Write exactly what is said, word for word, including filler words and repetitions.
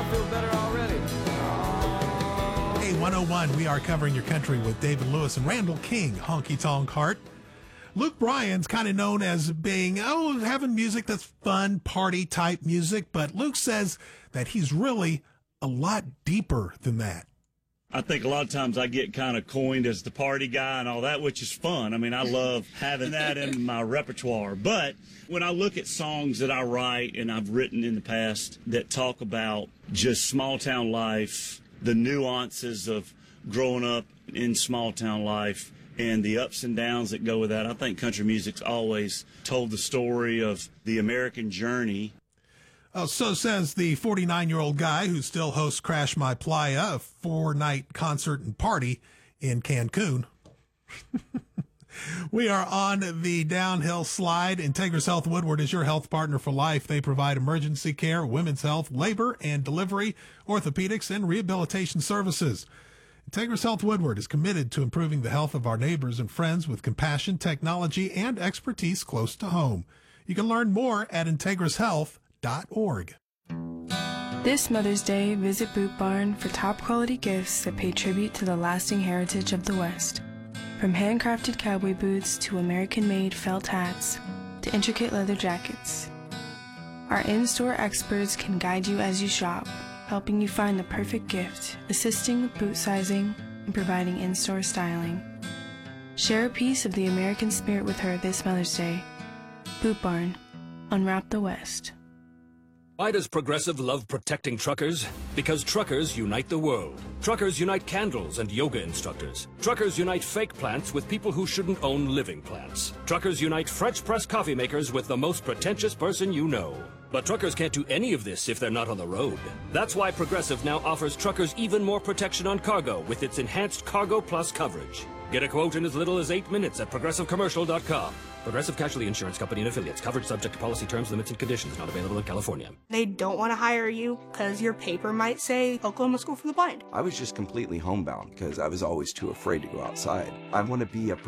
I feel better already. Hey, one oh one, we are covering your country with David Lewis and Randall King, Honky Tonk Heart. Luke Bryan's kind of known as being, oh, having music that's fun, party type music, but Luke says that he's really a lot deeper than that. I think a lot of times I get kind of coined as the party guy and all that, which is fun. I mean, I love having that in my repertoire. But when I look at songs that I write and I've written in the past that talk about just small town life, the nuances of growing up in small town life, and the ups and downs that go with that, I think country music's always told the story of the American journey. Oh, so says the forty-nine-year-old guy who still hosts Crash My Playa, a four-night concert and party in Cancun. We are on the downhill slide. Integris Health Woodward is your health partner for life. They provide emergency care, women's health, labor and delivery, orthopedics, and rehabilitation services. Integris Health Woodward is committed to improving the health of our neighbors and friends with compassion, technology, and expertise close to home. You can learn more at integris health dot org. This Mother's Day, visit Boot Barn for top-quality gifts that pay tribute to the lasting heritage of the West. From handcrafted cowboy boots to American-made felt hats to intricate leather jackets. Our in-store experts can guide you as you shop, helping you find the perfect gift, assisting with boot sizing, and providing in-store styling. Share a piece of the American spirit with her this Mother's Day. Boot Barn. Unwrap the West. Why does Progressive love protecting truckers? Because truckers unite the world. Truckers unite candles and yoga instructors. Truckers unite fake plants with people who shouldn't own living plants. Truckers unite French press coffee makers with the most pretentious person you know. But truckers can't do any of this if they're not on the road. That's why Progressive now offers truckers even more protection on cargo with its enhanced Cargo Plus coverage. Get a quote in as little as eight minutes at progressive commercial dot com. Progressive Casualty Insurance Company and Affiliates. Coverage subject to policy terms, limits, and conditions. Not available in California. They don't want to hire you because your paper might say Oklahoma School for the Blind. I was just completely homebound because I was always too afraid to go outside. I want to be a